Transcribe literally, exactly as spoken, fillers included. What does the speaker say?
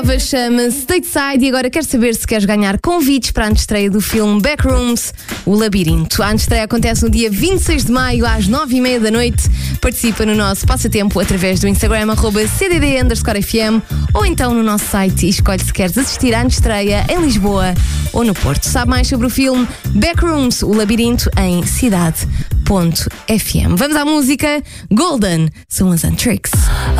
Chama-se Stateside e agora quero saber se queres ganhar convites para a antestreia do filme Backrooms, O Labirinto. A antestreia acontece no dia vinte e seis de maio às nove e meia da noite. Participa no nosso passatempo através do Instagram arroba C D D underscore F M ou então no nosso site e escolhe se queres assistir à antestreia em Lisboa ou no Porto. Sabe mais sobre o filme Backrooms, O Labirinto em cidade ponto F M. Vamos à música. Golden são as Untricks.